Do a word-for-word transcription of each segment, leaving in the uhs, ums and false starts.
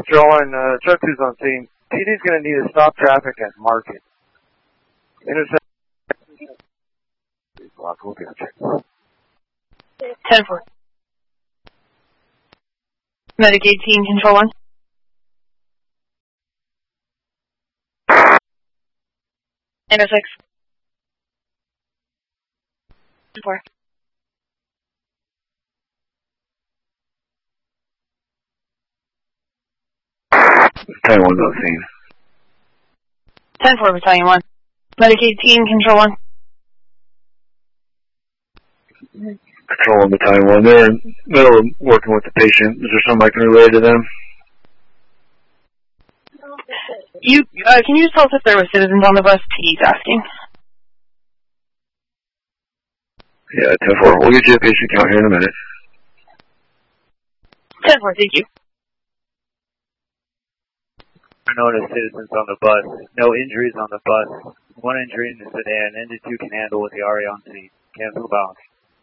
Control one, uh, truck two's on scene. T D's going to need to stop traffic at Market. Intercept. Block, we'll be on check. ten four. Medicaid team, Control one. Enter six. ten four. ten one on scene. ten four, Battalion one. Medicaid team, Control one. Control one, Battalion one. They're in the middle of working with the patient. Is there something I can relay to them? You, uh, can you just tell us if there were citizens on the bus? T D's asking. Yeah, ten four. We'll get you a patient count here in a minute. ten four, thank you. Known as citizens on the bus. No injuries on the bus. One injury in the sedan. Engine two can handle with the R A on scene. Cancel bounce.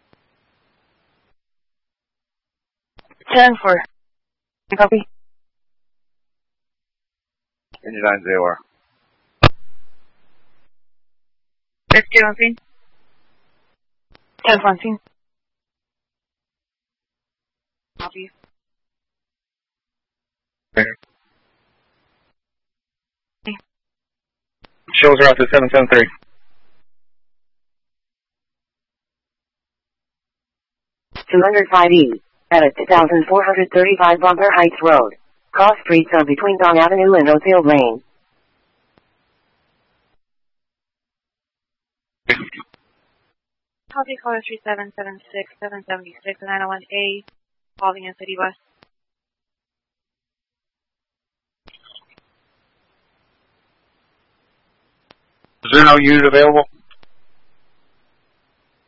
ten four. Copy. Engine nine zero. Rescue on scene. ten four on scene. Copy. Okay. Shows are out to seven seven three. two hundred five E, at a two thousand four hundred thirty-five Bumper Heights Road. Cross streets are between Don Avenue and Oakfield Lane. Copy caller three seven seven six seven seven six nine oh one A, calling in City Bus. Is there no unit available?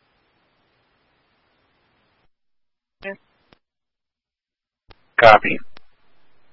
Yes. Copy.